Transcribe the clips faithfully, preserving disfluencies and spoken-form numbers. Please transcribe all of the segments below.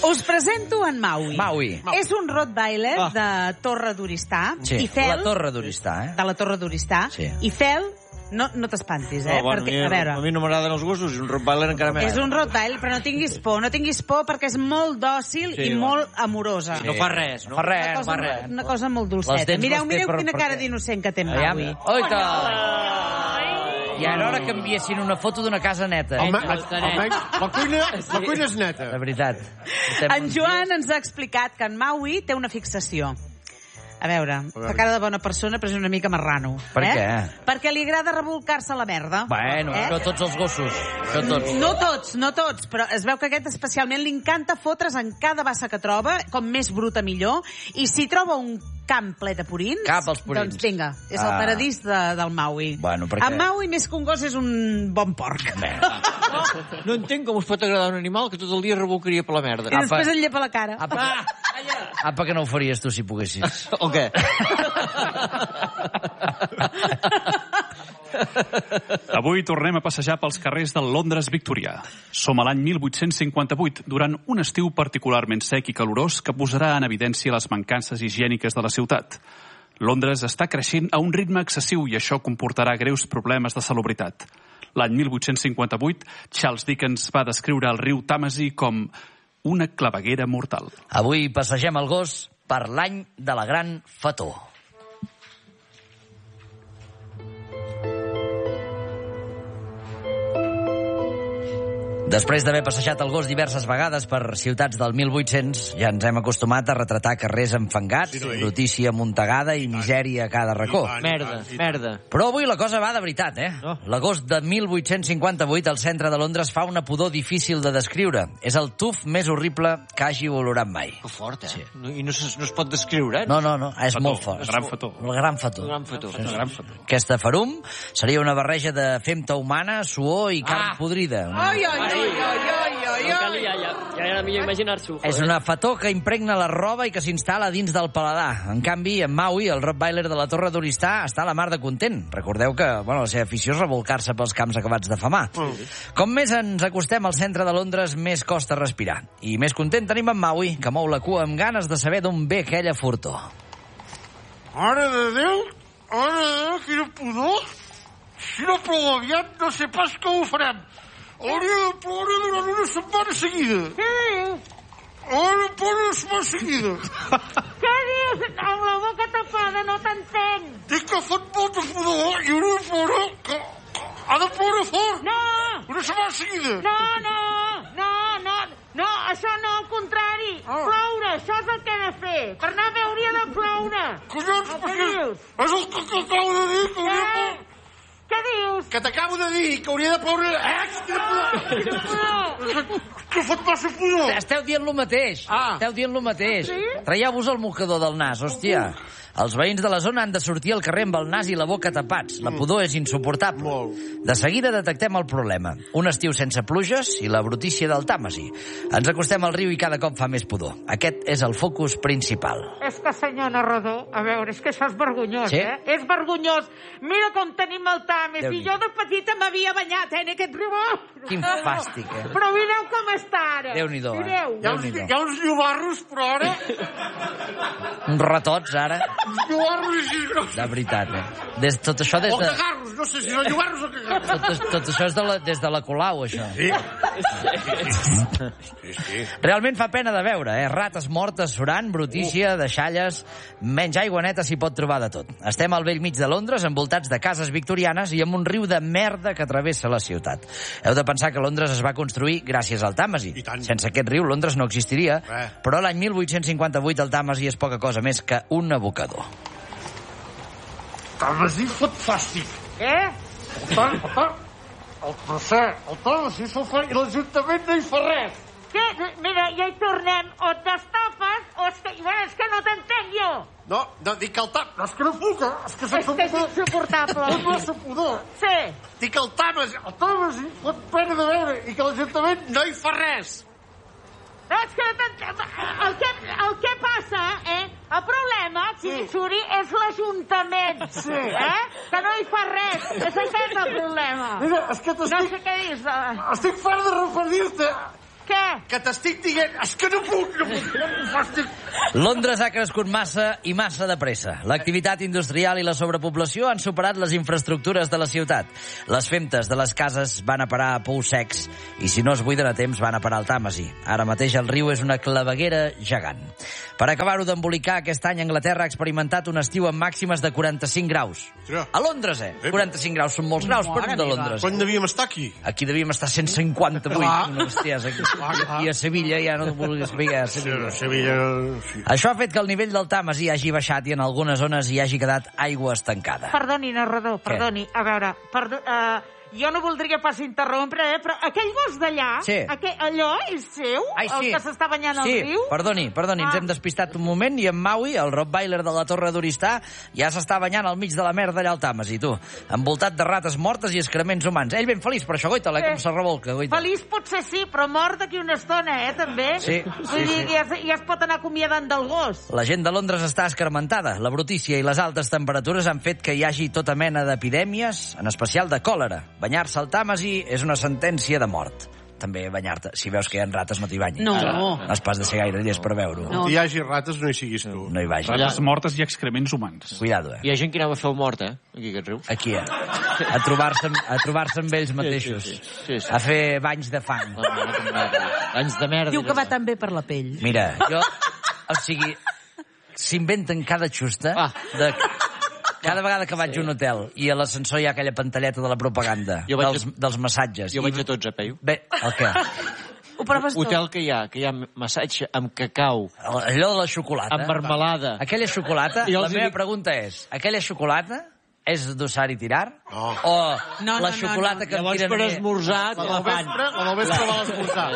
Us presento en Maui. Maui. És un rottweiler Ah. de Torre d'Oristà. Sí, I Fel, la Torre d'Oristà, eh? de la Torre d'Oristà. Sí. I Fel, no, no t'espantis, eh? No, bueno, perquè, a, a veure, a mi no m'agraden els gossos i un rottweiler encara més. és un rottweiler, però no tinguis por, no tinguis por perquè és molt dòcil Sí, i bueno. molt amorosa. No fa res, no? fa res, Una no cosa, fa res. una cosa molt Les dolceta. dents Mireu, les té mireu per- quina per cara què? d'innocent que té en Aviam. Maui. Oita! I ara hora que enviessin una foto d'una casa neta. Home, home, la cuina, la cuina és neta. De veritat. En Joan ens ha explicat que en Maui té una fixació. A veure, fa cara de bona persona, però és una mica marrano. Per eh? què? Perquè li agrada revolcar-se a la merda. Bueno, eh? això tots els gossos. Això tots. No tots, no tots, però es veu que aquest especialment li encanta fotre's en cada bassa que troba, com més bruta millor, i si troba un camp ple de purins, Cap als purins. doncs vinga, és Ah. el paradís de, del Maui. Bueno, perquè- En Maui, més que un gos, és un bon porc. Bé. No entenc com us pot agradar un animal que tot el dia rebolcaria per la merda. I després et llepa la cara. Apa, apa que no ho faries tu si poguessis. O què? Avui tornem a passejar pels carrers del Londres victorià. Som a l'any mil vuit-cents cinquanta-vuit, durant un estiu particularment sec i calorós que posarà en evidència les mancances higièniques de la ciutat. Londres està creixent a un ritme excessiu i això comportarà greus problemes de salubritat. L'any mil vuit-cents cinquanta-vuit, Charles Dickens va descriure el riu Tàmesi com una claveguera mortal. Avui passegem el gos per l'any de la gran fató. Després d'haver passejat el gos diverses vegades per ciutats del mil vuit-cents, ja ens hem acostumat a retratar carrers enfangats, brutícia amuntegada i misèria a cada racó. Merda, merda. Però avui la cosa va de veritat, eh? No. L'agost de mil vuit-cents cinquanta-vuit, al centre de Londres, fa una pudor difícil de descriure. És el tuf més horrible que hagi olorat mai. Que fort, eh? Sí. No, I no, es, no es pot descriure, eh? No, no, no, és Fató, molt fort. el gran fató. El gran fató. Un gran fató. El gran fató. Aquesta farum seria una barreja de femta humana, suor i carn Ah! podrida. Ai, ai, ai, ai, ai, ai, No calia, ja, ja era millor imaginar-s'ho. És una fató que impregna la roba i que s'instal·la dins del paladar. En canvi, en Maui, el rottweiler de la Torre d'Oristà, està a la mar de content. Recordeu que bueno, la seva afició és revolcar-se pels camps acabats de famar. Com més ens acostem al centre de Londres, més costa respirar. I més content tenim en Maui, que mou la cua amb ganes de saber d'on ve aquella furtó. Mare de Déu! Mare de Déu, quina pudor! Si no plou aviat, no sé pas com ho farem. Hauria de ploure durant una setmana seguida. Què dius? Hauria de ploure una setmana seguida. Què dius? Amb la boca tapada, no t'entenc. Dic que fot molta pudor i hauria de ploure... Que... Ha de ploure fort! No! Una setmana seguida. No, no, no, no, no, això no, al contrari. Ah. Ploure, això és el que he de fer. Per anar bé hauria de ploure. Collons, Què perquè... dius? És el que, que acabo de dir, que hauria de ploure... Què dius? Que t'acabo de dir que hauria de ploure... Eh, quina pudor! Que fot massa pudor! Esteu dient lo mateix. Ah. Esteu dient lo mateix. Sí? Traieu-vos el mocador del nas, hòstia. Els veïns de la zona han de sortir al carrer amb el nas i la boca tapats. La pudor és insuportable. Molt. De seguida detectem el problema. Un estiu sense pluges i la brutícia del Tàmesi. Ens acostem al riu i cada cop fa més pudor. Aquest és el focus principal. És que, senyor narrador, a veure, és que això és vergonyós, Sí? eh? És vergonyós. Mira com tenim el Tames, i Déu-n'hi-do. jo de petita m'havia banyat, eh, en aquest riu. Quin fàstic, eh? Però mireu com està ara. Déu-n'hi-do, eh? Mireu. Hi ha uns, Déu-n'hi-do. hi ha uns llobarros, però ara... Uns ratots, ara. Uns llobarros així grossos. De veritat, eh? Des, tot això des O de... cagarros, no sé si són llobarros o cagarros. Tot, tot això és de la, des de la Colau, això. Sí. Sí, sí. Realment fa pena de veure, eh? Rates mortes surant, brutícia, deixalles... Menys aigua neta s'hi pot trobar de tot. Estem al vell mig de Londres, envoltats de cases victorianes i amb un riu de merda que travessa la ciutat. Heu de pensar que Londres es va construir gràcies al Tàmesi. I tant. Sense aquest riu, Londres no existiria, Eh. però l'any mil vuit-cents cinquanta-vuit el Tàmesi és poca cosa més que un abocador. Tàmesi fot fàstic. Eh? El Tàmesi... El procés, el Tàmesi s'ho fa i l'Ajuntament no hi fa res. Què? Mira, ja hi tornem. O et destapes o és que... Bueno, és que no t'entenc jo. No, no, dic que el Tàmesi... No, és que no puc, eh? És que És sense que és pudor... insuportable. És massa pudor. Sí. Dic que el Tàmesi... El Tàmesi fot pena de veure i que l'Ajuntament no hi fa res. No, és que no t'entenc. El que, el que passa, eh? El problema, Xixuri, és l'Ajuntament. Sí. Eh? Que no hi fa res. És aquest el problema. Mira, és que No t'estic... sé què dius. eh? Estic fart de referir-te. Què? que t'estic dient... És que no puc, no puc, no puc, fàstic. Londres ha crescut massa i massa de pressa. L'activitat industrial i la sobrepoblació han superat les infraestructures de la ciutat. Les femtes de les cases van a parar a pous secs i si no es buiden a temps van a parar al Tàmesi. Ara mateix el riu és una claveguera gegant. Per acabar-ho d'embolicar, aquest any Anglaterra ha experimentat un estiu amb màximes de quaranta-cinc graus. A Londres, eh? quaranta-cinc graus són molts graus per un de Londres. Quan devíem estar aquí? Aquí devíem estar cent cinquanta-vuit. Una bestiesa. I a Sevilla ja no vulguis dir a Sevilla. Sevilla... Sí. Això ha fet que el nivell del Tàmesi hagi baixat i en algunes zones hi hagi quedat aigua estancada. Perdoni, narrador, perdoni. A veure, perdo, uh, jo no voldria pas interrompre, eh, però aquell gos d'allà, sí. aquell, allò és seu? Ai, sí. El que s'està banyant sí. al riu? Perdoni, perdoni, ah. ens hem despistat un moment i en Maui, el rottweiler de la Torre d'Oristà, ja s'està banyant al mig de la merda allà al Tàmesi, tu. Envoltat de rates mortes i excrements humans. Ell ben feliç per això, goita, eh, com se revolca, goita. Feliç potser sí, però mort d'aquí una estona, eh, també? Sí, Vull sí, dir, sí. Ja, ja es pot anar acomiadant del gos. La gent de Londres està escarmentada. La brutícia i les altes temperatures han fet que hi hagi tota mena d'epidèmies, en especial de còlera. Banyar-se al Tàmesi és una sentència de mort. També banyar-te. Si veus que hi ha rates, no t'hi banyis. No. No has pas de ser gaire llest per veure-ho. No. No hi hagi rates, no hi siguis tu. No hi vagis. Rates mortes i excrements humans. Cuidado, eh? Hi ha gent que anava a fer el mort, eh? Aquí, aquest riu. Aquí, eh? A trobar-se a trobar-se amb ells mateixos. Sí, sí, sí. Sí, sí. A fer banys de fang. Anys de merda. Diu que va tan bé per la pell. Mira, jo... O sigui, s'inventen cada xusta Ah. de... Cada vegada que vaig a un hotel i a l'ascensor hi ha aquella pantalleta de la propaganda, Jo vaig dels, a- dels massatges. Jo I- vaig a tots, a Peyu. Bé, el què? Ho proves tot. Hotel que hi ha, que hi ha massatge amb cacau, Allò de la xocolata. amb marmelada. Aquella xocolata, I la els meva dic- pregunta és, aquella xocolata és d'usar i tirar? No. O No, la no, no, xocolata no. que em Llavors tiren per a mi- esmorzar te La la del fan. vespre, la del vespre va l'esmorzar.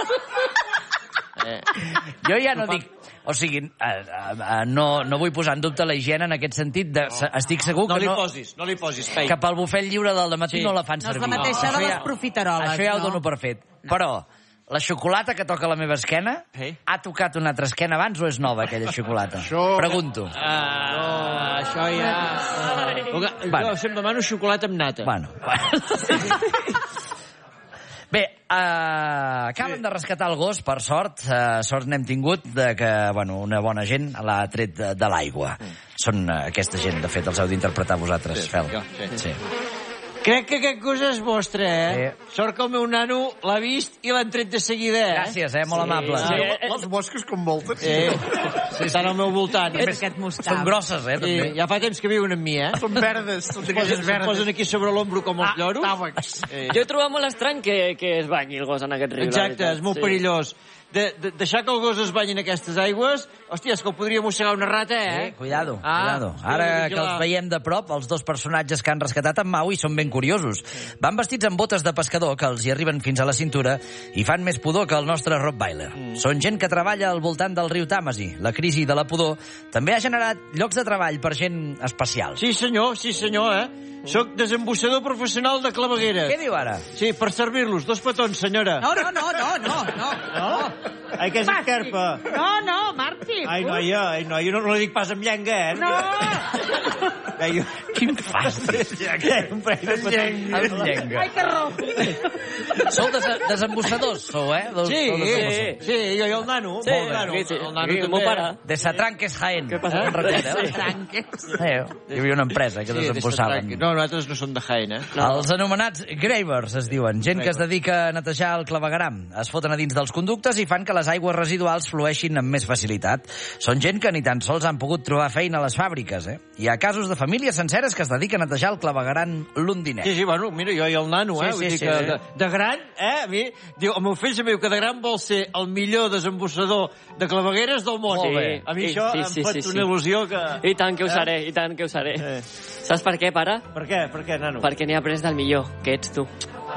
Eh. Jo ja no dic... O sigui, eh, eh, no, no vull posar en dubte la higiene en aquest sentit. De, no. Estic segur No que li no... posis, no li posis, Peyu. que pel bufet lliure del matí Sí. no la fan No és servir. la mateixa de Això les profiteroles, Això ja ho no? dono per fet. Però la xocolata que toca la meva esquena Sí. ha tocat una altra esquena abans o és nova, aquella xocolata? Això- Pregunto. Ah, això ja... Uh, Bueno. Jo sempre demano xocolata amb nata. Bueno, bueno. Bé, uh, acaben de rescatar el gos, per sort. Uh, sort n'hem tingut de que, bueno, una bona gent l'ha tret de, de l'aigua. Són uh, aquesta gent, de fet, els heu d'interpretar vosaltres, Sí, Fel. jo, sí. Sí. Crec que aquest gos és vostre, eh? Sort que el meu nano l'ha vist i l'han tret de seguida, eh? Gràcies, eh? Molt amable. Sí. Sí. Les mosques com volten. Eh, sí, estan al meu voltant. És aquest moscam. Són grosses, eh? Sí, També. ja fa temps que viuen amb mi, eh? Són verdes, són Es d'aquelles posen, es verdes. posen aquí sobre l'ombro com els Ah, lloros. tàvecs. Eh, Jo he trobat molt estrany que, que es banyi el gos en aquest riu. la Exacte, veritat, és molt sí. perillós. De, de, deixar que el gos es banyi en aquestes aigües, hòstia, és que el podria mossegar una rata, eh? Eh, cuidado, Ah, cuidado. hòstia, Ara he de que els vigilar. veiem de prop, els dos personatges que han rescatat en Maui són ben curiosos. Van vestits amb botes de pescador que els hi arriben fins a la cintura i fan més pudor que el nostre rottweiler. Mm. Són gent que treballa al voltant del riu Tàmesi. La crisi de la pudor també ha generat llocs de treball per gent especial. Sí, senyor, sí, senyor, eh? Soc desembussador professional de clavegueres. Què diu ara? Sí, per servir-los. Dos petons, senyora. No, no, no, no, no, no. No? Ai, que és Marxi. esquerpa. No, no, marxi. Ai, noia, ai, noia, no, no li dic pas amb llenga, eh? No. Ai, jo... Quin fàstic. Què? Un parell de petons. Amb llenga. Ai, que ro. Sou des desembussadors, sou, eh? Dos, Sí, sou desembussadors. sí, jo i el nano. Sí, el nano, sí, sí. el nano Sí, el també. meu pare. De Satranques Jaén. Què passa? Me'n recorda, eh? Tranques. Eh, hi havia una empresa que Sí, des de desembussaven. Tranque. No, nosaltres no som de Jaén, eh? No. Els anomenats gravers es diuen, gent que es dedica a netejar el clavegueram. Es foten a dins dels conductes i fan que les aigües residuals flueixin amb més facilitat. Són gent que ni tan sols han pogut trobar feina a les fàbriques, eh? Hi ha casos de famílies senceres que es dediquen a netejar el claveguram londinès. Sí, sí, bueno, mira, jo i el nano, eh? Sí, Vull sí, dir sí, que sí. de, de gran, eh? A mi, diu, el meu fill se diu que de gran vol ser el millor desembussador de clavegueres del món. Molt bé. A mi Sí, això sí, em sí, fot sí, una sí. il·lusió que... I tant que ho seré, i tant que ho seré. Eh. Saps per què, pare? Per què? Per què, nano? Perquè n'he après del millor, que ets tu.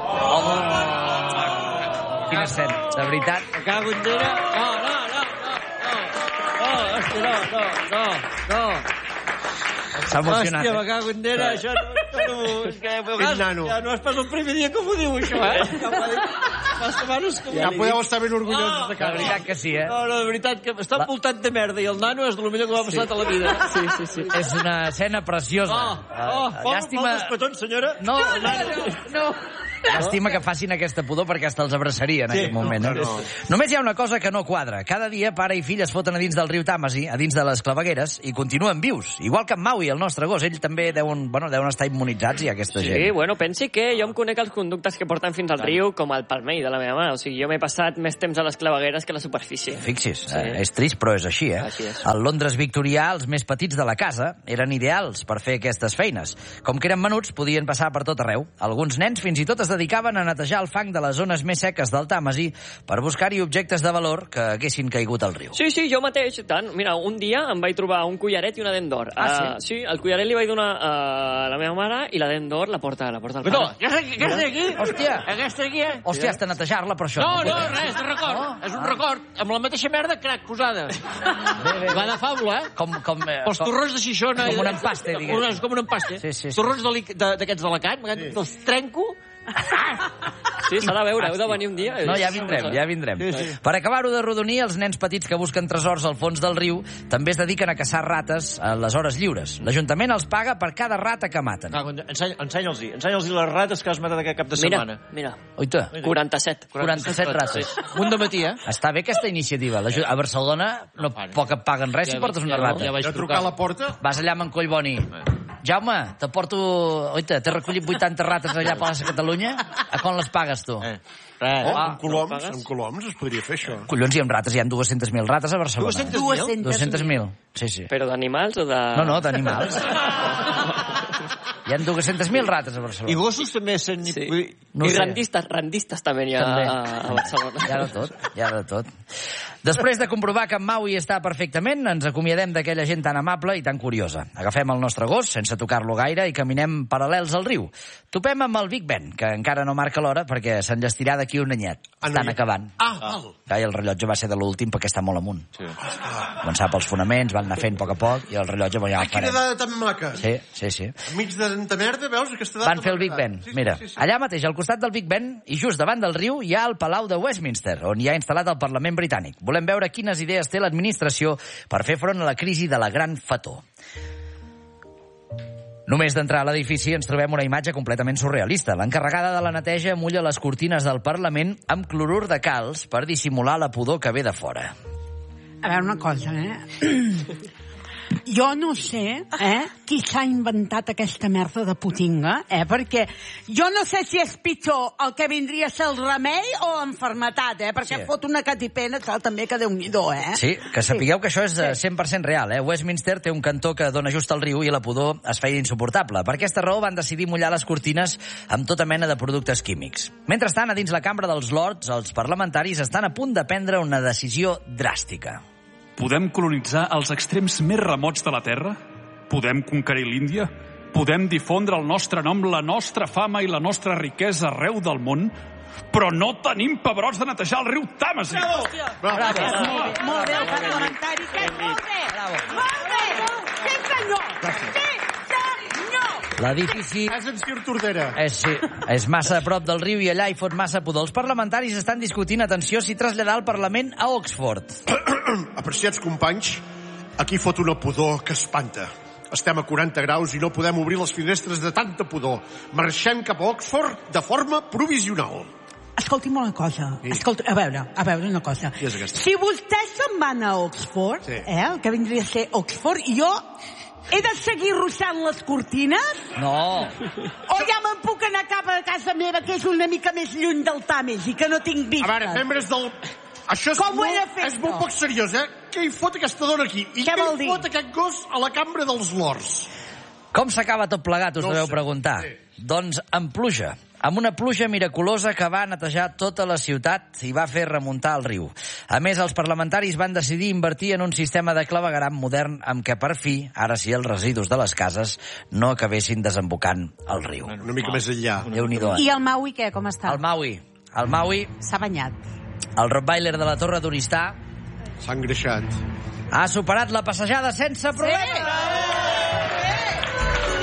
Quina escena, de veritat. Me cago en Déu. No, no, no, no, no. No, hòstia, no, no, no, no. S'ha emocionat. Hòstia, eh? me cago en Déu, això no... no és que, a vegades, nano. ja no és pas el primer dia que m'ho diu, això, eh? Ja m'ho ha dit fa setmanes que m'ho Ja ha dit. podeu estar ben orgullosos de De cada veritat que sí, eh? No, no, de veritat, que està envoltat de merda i el nano és el millor que m'ha passat a la vida. Sí, sí, sí. És una escena preciosa. Oh, oh, Eh, vol, llàstima... vol dos petons, senyora? No, No, no, no. Llàstima que facin aquesta pudor perquè hasta els abraçaria en Sí, aquest moment. no, eh? no. Només hi ha una cosa que no quadra. Cada dia pare i fill es foten a dins del riu Tàmesi, a dins de les clavegueres, i continuen vius. Igual que en Maui, el nostre gos. Ell també deuen, bueno, deuen estar immunitzats, i aquesta Sí, gent. bueno, pensi que jo em conec els conductes que porten fins al riu com el palmell de la meva mare. O sigui, jo m'he passat més temps a les clavegueres que a la superfície. Fixis, Sí. eh, és trist, però és així, eh? Així és. Al Londres victorià, els més petits de la casa eren ideals per fer aquestes feines. Com que eren menuts, podien passar per tot arreu. Alguns nens fins i tot es dedicaven a netejar el fang de les zones més seques del Tàmesi per buscar-hi objectes de valor que haguessin caigut al riu. Sí, sí, jo mateix, tant. Mira, un dia em vaig trobar un collaret i una dent d'or. Ah, Uh, sí, el collaret li vaig donar a la meva mare i la dent d'or la porta, la porta al Perdó, pare. aquesta, aquesta d'aquí? Hòstia. Aquesta d'aquí, eh? Hòstia, has de netejar-la per això. No, no, pot- res, de record. No? És un record. Amb la mateixa merda, crac, posada. Va de faula, eh? Com, com, eh, Els com- torrons de Xixona... Com i- un empaste, diguem. Un- És com un empaste. Sí, sí, sí. Torrons de li- de- d'aquests d'Alacant, sí. Els trenco... Sí, s'ha de veure, heu de venir un dia. No, ja vindrem, ja vindrem. Sí, sí. Per acabar-ho de rodonir, els nens petits que busquen tresors al fons del riu també es dediquen a caçar rates a les hores lliures. L'Ajuntament els paga per cada rata que maten. Ah, ensenya- Ensenya-los-hi. Ensenya-los-hi les rates que has matat aquest cap de Mira, setmana. mira, Oita, quaranta-set. quaranta-set rates. Un de matí, eh? Està bé aquesta iniciativa. L'Aju- A Barcelona no poc et paguen res si portes una rata. Ja vaig Ja trucar a la porta? Vas allà amb en Collboni. Jaume, te porto... Oita, t'he recollit vuitanta rates allà a Plaça Catalunya. A quan les pagues, tu? Eh. Res. Oh, Ah, amb coloms, pagues? amb coloms es podria fer això. Collons, i amb rates hi ha dues-centes mil rates a Barcelona. dues-centes mil? dues-centes mil, sí, sí. Però d'animals o de... No, no, d'animals. Hi ha dues-centes mil rates a Barcelona. I gossos també sent... Sí. Sí. No I sé. rendistes, rendistes també n'hi ha També. a, a Barcelona. Hi ha de tot, hi ha de tot. Després de comprovar que en Maui està perfectament, ens acomiadem d'aquella gent tan amable i tan curiosa. Agafem el nostre gos, sense tocar-lo gaire, i caminem paral·lels al riu. Topem amb el Big Ben, que encara no marca l'hora perquè s'enllestirà d'aquí un anyet. Ah, no Estan hi- acabant. Ah, val. Clar, i el rellotge va ser de l'últim perquè està molt amunt. Sí. Començar pels fonaments, van anar fent a poc a poc, i el rellotge va ja Ai, el quina farem. dada tan maca. Sí, sí, sí. Enmig de tanta merda, veus? Aquesta dada Van fer el Big Ben. Sí, sí, Mira, sí, sí. allà mateix, al costat del Big Ben, i just davant del riu, hi ha el Palau de Westminster, on hi ha instal·lat el Parlament britànic. Volem veure quines idees té l'administració per fer front a la crisi de la Gran Fató. Només d'entrar a l'edifici ens trobem una imatge completament surrealista. L'encarregada de la neteja mulla les cortines del Parlament amb clorur de calç per dissimular la pudor que ve de fora. A veure una cosa, eh? Jo no sé eh, qui s'ha inventat aquesta merda de putinga, eh? Perquè jo no sé si és pitjor el que vindria a ser el remei o l'enfermetat, eh? Perquè Sí. sí. fot una catipena tal, també que Déu-n'hi-do, eh? Sí, que sapigueu que això és eh, cent per cent real. Eh? Westminster té un cantó que dona just al riu i la pudor es feia insuportable. Per aquesta raó van decidir mullar les cortines amb tota mena de productes químics. Mentrestant, a dins la cambra dels Lords, els parlamentaris estan a punt de prendre una decisió dràstica. Podem colonitzar els extrems més remots de la Terra? Podem conquerir l'Índia? Podem difondre el nostre nom, la nostra fama i la nostra riquesa arreu del món? Però no tenim pebrots de netejar el riu Tàmesi! Bravo. Bravo. Molt bé, el parlamentari. Que molt bé. Bravo. Molt bé. Sí, senyor. Sí, senyor. L'edifici És en Sir Tordera. és, sí, és massa a prop del riu i allà hi fot massa pudor. Els parlamentaris estan discutint, atenció, si traslladar el Parlament a Oxford. Apreciats companys, aquí fot una pudor que espanta. Estem a quaranta graus i no podem obrir les finestres de tanta pudor. Marxem cap a Oxford de forma provisional. Escolti'm una cosa. Sí. Escolta, a veure, a veure una cosa. Qui és aquesta? Si vostès se'n van a Oxford, Sí. eh, el que vindria a ser Oxford, jo he de seguir ruixant les cortines? No, O ja me'n puc anar cap a casa meva, que és una mica més lluny del Tames i que no tinc A vistes? veure, membres del... Això és, Com ho he molt, de fer, és molt això? poc seriós, eh? Què hi fot aquesta dona aquí? I Què què, vol hi dir? fot aquest gos a la cambra dels Lords? com s'acaba tot plegat, us No ho deveu sé. preguntar? Sí. Doncs amb pluja. Amb una pluja miraculosa que va netejar tota la ciutat i va fer remuntar el riu. A més, els parlamentaris van decidir invertir en un sistema de clavegueram modern amb què, per fi, ara sí, els residus de les cases no acabessin desembocant al riu. Una mica més enllà. Déu-n'hi-do. I el Maui, què? Com està? El Maui. El Maui, S'ha banyat. el Rottweiler de la Torre d'Oristà, S'ha engreixat. ha superat la passejada sense problemes.